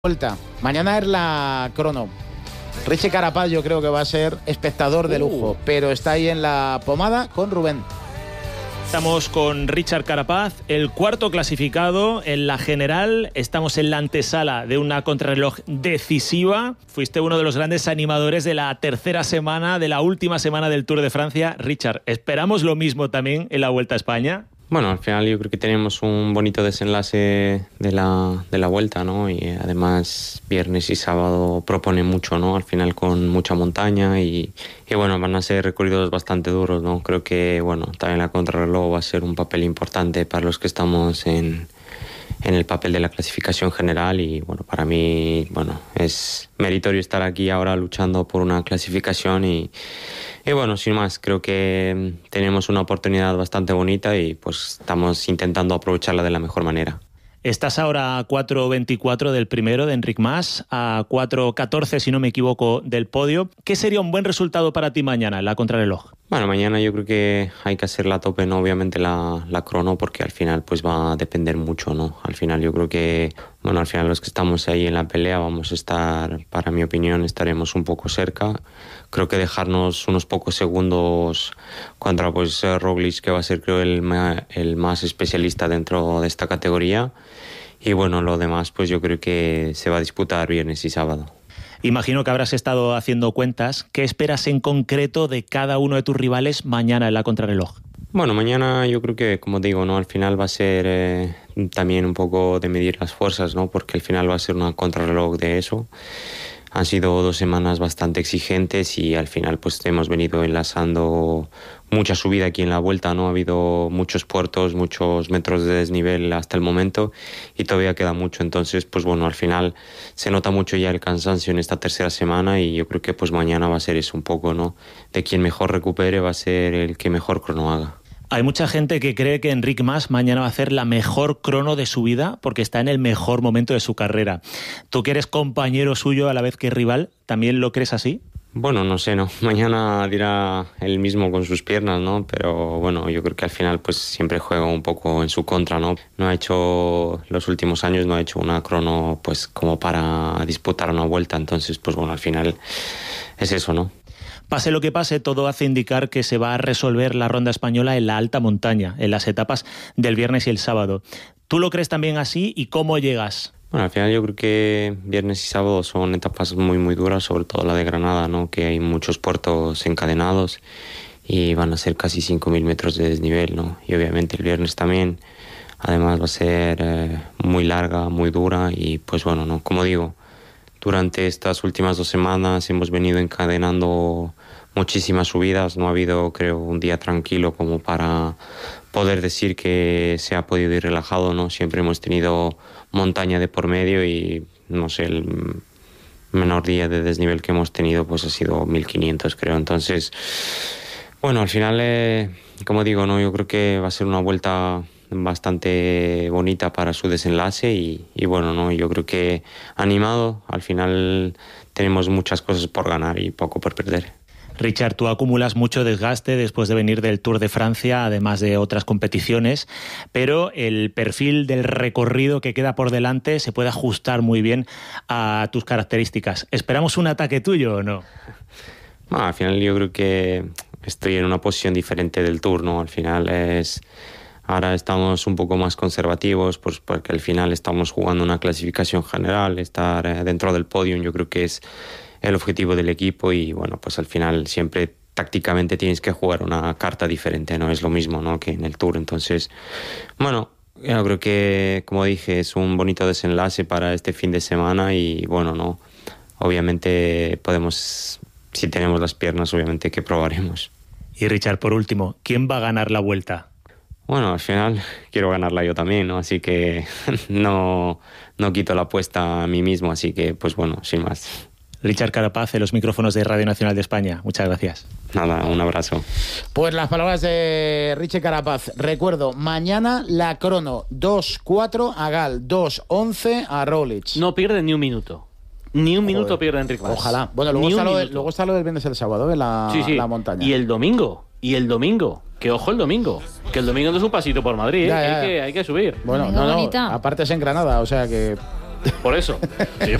Vuelta. Mañana es la crono. Richie Carapaz yo creo que va a ser espectador de lujo, pero está ahí en la pomada con Rubén. Estamos con Richard Carapaz, el cuarto clasificado en la general. Estamos en la antesala de una contrarreloj decisiva. Fuiste uno de los grandes animadores de la tercera semana, de la última semana del Tour de Francia. Richard, ¿esperamos lo mismo también en la Vuelta a España? Bueno, al final yo creo que tenemos un bonito desenlace de la Vuelta, ¿no? Y además viernes y sábado propone mucho, ¿no? Al final con mucha montaña y bueno, van a ser recorridos bastante duros, ¿no? Creo que, bueno, también la contrarreloj va a ser un papel importante para los que estamos en el papel de la clasificación general y, bueno, para mí, bueno, es meritorio estar aquí ahora luchando por una clasificación y bueno, sin más, creo que tenemos una oportunidad bastante bonita y pues estamos intentando aprovecharla de la mejor manera. Estás ahora a 4.24 del primero, de Enric Mas, a 4.14, si no me equivoco, del podio. ¿Qué sería un buen resultado para ti mañana en la contrarreloj? Bueno, mañana yo creo que hay que hacerla a tope, ¿no? Obviamente la crono, porque al final pues va a depender mucho, ¿no? Al final yo creo que, bueno, al final los que estamos ahí en la pelea vamos a estar, para mi opinión, estaremos un poco cerca. Creo que dejarnos unos pocos segundos contra pues Roglic, que va a ser creo el más especialista dentro de esta categoría. Y bueno, lo demás pues yo creo que se va a disputar viernes y sábado. Imagino que habrás estado haciendo cuentas. ¿Qué esperas en concreto de cada uno de tus rivales mañana en la contrarreloj? Bueno, mañana yo creo que, como digo, ¿no? Al final va a ser también un poco de medir las fuerzas, ¿no? Porque al final va a ser una contrarreloj de eso. Han sido 2 semanas bastante exigentes y al final pues hemos venido enlazando mucha subida aquí en la Vuelta, ¿no? Ha habido muchos puertos, muchos metros de desnivel hasta el momento y todavía queda mucho. Entonces, pues bueno, al final se nota mucho ya el cansancio en esta tercera semana y yo creo que pues mañana va a ser eso un poco, ¿no? De quien mejor recupere va a ser el que mejor crono haga. Hay mucha gente que cree que Enric Mas mañana va a hacer la mejor crono de su vida porque está en el mejor momento de su carrera. Tú que eres compañero suyo a la vez que rival, ¿también lo crees así? Bueno, no sé, ¿no? Mañana dirá él mismo con sus piernas, ¿no? Pero bueno, yo creo que al final pues siempre juega un poco en su contra, ¿no? No ha hecho, los últimos años no ha hecho una crono pues como para disputar una vuelta. Entonces, pues bueno, al final es eso, ¿no? Pase lo que pase, todo hace indicar que se va a resolver la ronda española en la alta montaña, en las etapas del viernes y el sábado. ¿Tú lo crees también así y cómo llegas? Bueno, al final yo creo que viernes y sábado son etapas muy muy duras, sobre todo la de Granada, ¿no? Que hay muchos puertos encadenados y van a ser casi 5.000 metros de desnivel, ¿no? Y obviamente el viernes también, además va a ser muy larga, muy dura y pues bueno, ¿no? Como digo, durante estas últimas 2 semanas hemos venido encadenando muchísimas subidas. No ha habido, creo, un día tranquilo como para poder decir que se ha podido ir relajado, ¿no? Siempre hemos tenido montaña de por medio y, no sé, el menor día de desnivel que hemos tenido pues ha sido 1.500, creo. Entonces, bueno, al final, como digo, ¿no? Yo creo que va a ser una vuelta bastante bonita para su desenlace y bueno, ¿no? Yo creo que animado, al final tenemos muchas cosas por ganar y poco por perder. Richard, tú acumulas mucho desgaste después de venir del Tour de Francia, además de otras competiciones, pero el perfil del recorrido que queda por delante se puede ajustar muy bien a tus características. ¿Esperamos un ataque tuyo o no? Bueno, al final yo creo que estoy en una posición diferente del Tour, ¿no? Al final ahora estamos un poco más conservativos pues porque al final estamos jugando una clasificación general, estar dentro del podio yo creo que es el objetivo del equipo y bueno, pues al final siempre tácticamente tienes que jugar una carta diferente, no es lo mismo, ¿no? Que en el Tour. Entonces, bueno, yo creo que, como dije, es un bonito desenlace para este fin de semana y bueno, ¿no? Obviamente podemos, si tenemos las piernas, obviamente que probaremos. Y Richard, por último, ¿quién va a ganar la Vuelta? Bueno, al final quiero ganarla yo también, ¿no? Así que no quito la apuesta a mí mismo, así que pues bueno, sin más. Richard Carapaz, en los micrófonos de Radio Nacional de España. Muchas gracias. Nada, un abrazo. Pues las palabras de Richie Carapaz. Recuerdo, mañana la crono 2.4 a Gal, 2.11 a Roglic. No pierde ni un minuto. Ni un minuto pierde Enric Mas. Ojalá. Bueno, luego está lo del viernes y el sábado en la montaña. Y el domingo. Que ojo el domingo. Que el domingo no es un pasito por Madrid, ya. Hay que subir. Bueno, no, aparte es en Granada, o sea que Por eso. Sí,